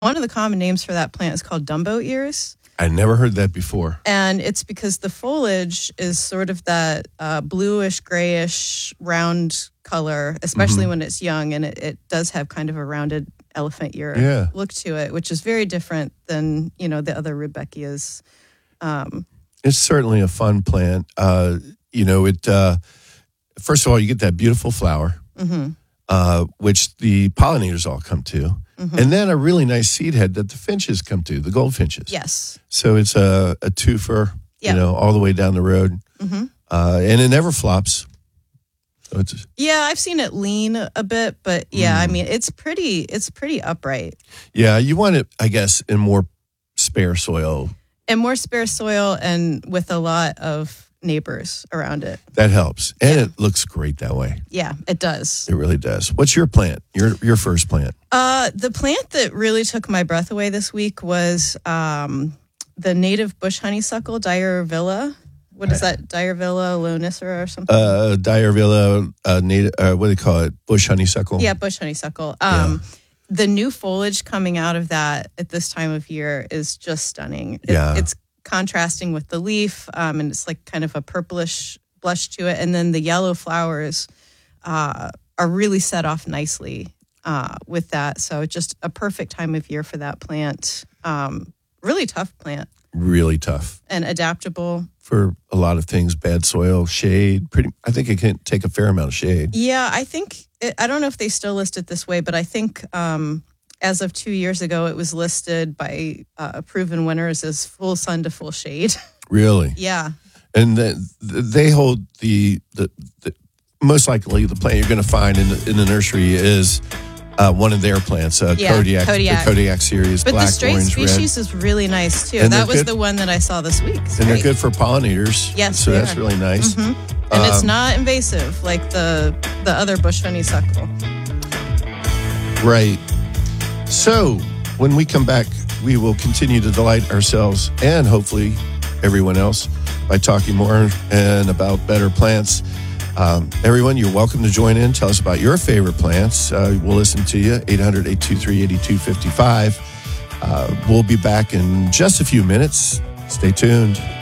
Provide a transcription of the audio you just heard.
One of the common names for that plant is called Dumbo ears. I never heard that before. And it's because the foliage is sort of that bluish, grayish, round color, especially when it's young. And it does have kind of a rounded elephant ear look to it, which is very different than, the other Rudbeckias. It's certainly a fun plant. First of all, you get that beautiful flower, which the pollinators all come to. And then a really nice seed head that the finches come to, the goldfinches. Yes. So it's a twofer, all the way down the road. And it never flops. So it's I've seen it lean a bit, but I mean, it's pretty upright. Yeah, you want it, I guess, in more spare soil. And more spare soil and with a lot of neighbors around it. That helps. And it looks great that way. Yeah, it does. It really does. What's your plant? Your first plant? The plant that really took my breath away this week was the native bush honeysuckle, Dyervilla. What is that? Dyervilla lonicera or something? Dyervilla, what do they call it? Bush honeysuckle? Yeah, bush honeysuckle. The new foliage coming out of that at this time of year is just stunning. It's contrasting with the leaf, and it's like kind of a purplish blush to it. And then the yellow flowers are really set off nicely with that. So just a perfect time of year for that plant. Really tough plant. Really tough. And adaptable. For a lot of things, bad soil, shade. I think it can take a fair amount of shade. Yeah, I don't know if they still list it this way, but I think as of 2 years ago, it was listed by proven winners as full sun to full shade. Really? Yeah. And they hold the most likely the plant you're going to find in the nursery is one of their plants, Kodiak. The Kodiak series, but black, the straight orange, species red. is really nice too. And that was the one that I saw this week. And they're good for pollinators. Yes, so that's really nice. And it's not invasive like the other bush honeysuckle. Right. So when we come back, we will continue to delight ourselves and hopefully everyone else by talking more and about better plants. Everyone, you're welcome to join in. Tell us about your favorite plants. We'll listen to you, 800-823-8255. We'll be back in just a few minutes. Stay tuned.